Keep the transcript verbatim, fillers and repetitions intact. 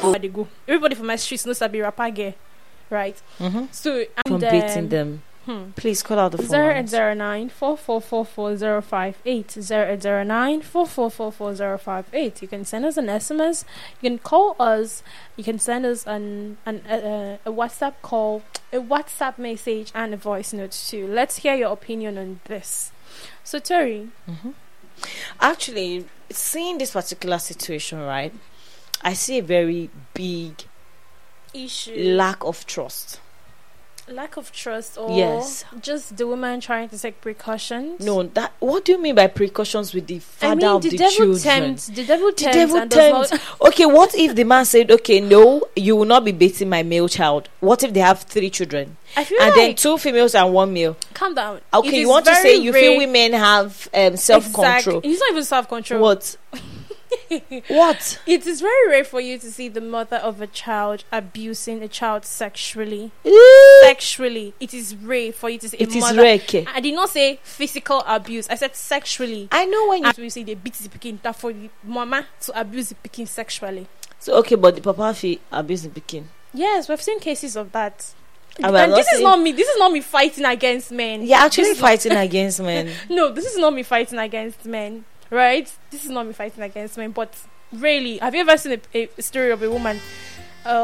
They go. Everybody from my streets knows I be rapper girl, right? Mm-hmm. So and, From beating um, them. Hmm. Please call out the phone. Zero eight lines. zero nine four four four four zero five eight zero eight zero nine four four four four zero five eight. You can send us an S M S. You can call us. You can send us an an uh, a WhatsApp call, a WhatsApp message, and a voice note too. Let's hear your opinion on this. So Terry, Mm-hmm. Actually, seeing this particular situation, right, I see a very big issue lack of trust. lack of trust, or Yes. just the woman trying to take precautions. No, that. What do you mean by precautions with the father I mean, of the, the, devil children? tempts. The devil The tempts. devil and does tempts. not- Okay, what if the man said, "Okay, no, you will not be beating my male child." What if they have three children I feel and like then two females and one male? calm down. It Okay, is you want to very say you feel rare- women have um, self-control? Exactly. It's not even self-control. What? What? It is very rare for you to see the mother of a child abusing a child sexually. Eh, Sexually, it is rare for you to see a It is mother. rare. Ke. I did not say physical abuse. I said sexually. I know when you. As we say, they beat the pikin. That for the mama to abuse the pikin sexually. So okay, but the papa feel abuse the pikin. Yes, we've seen cases of that. I mean, I'm And not this is saying- not me. This is not me fighting against men. You're actually This is not- fighting against men. No, this is not me fighting against men, right? This is not me fighting against men, but really, have you ever seen a, a story of a woman